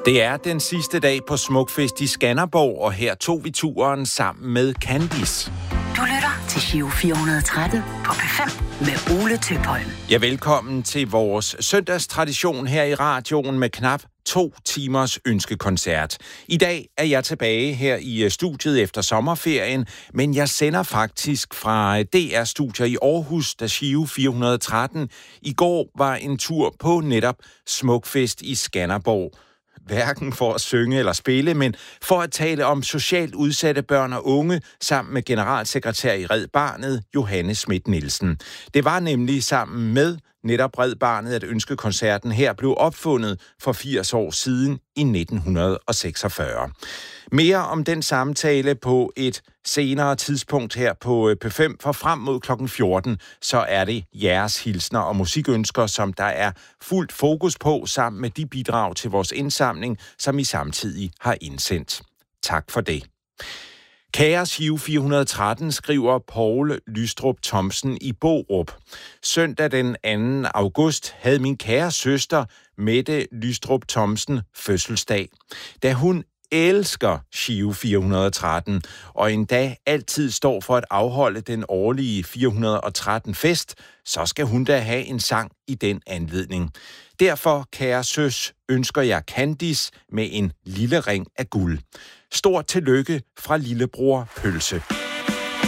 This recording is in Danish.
Det er den sidste dag på Smukfest i Skanderborg, og her tog vi turen sammen med Candice. Du lytter til Giro 413 på P5 med Ole Tøpholm. Ja, velkommen til vores søndagstradition her i radioen med knap 2 timers ønskekoncert. I dag er jeg tilbage her i studiet efter sommerferien, men jeg sender faktisk fra DR-studier i Aarhus, da Giro 413 i går var en tur på netop Smukfest i Skanderborg. Hverken for at synge eller spille, men for at tale om socialt udsatte børn og unge sammen med generalsekretær i Red Barnet, Johanne Schmidt Nielsen. Det var nemlig sammen med netop Red Barnet, at ønskekoncerten her blev opfundet for 80 år siden i 1946. Mere om den samtale på et senere tidspunkt her på P5, for frem mod klokken 14, så er det jeres hilsner og musikønsker, som der er fuldt fokus på, sammen med de bidrag til vores indsamling, som I samtidig har indsendt. Tak for det. Kære Giro 413, skriver Poul Lystrup Thomsen i Borup. Søndag den 2. august havde min kære søster Mette Lystrup Thomsen fødselsdag. Da hun elsker Giro 413, og endda altid står for at afholde den årlige 413 fest, så skal hun da have en sang i den anledning. Derfor, kære søs, ønsker jeg Candice med en lille ring af guld. Stort tillykke fra lillebror Pølse.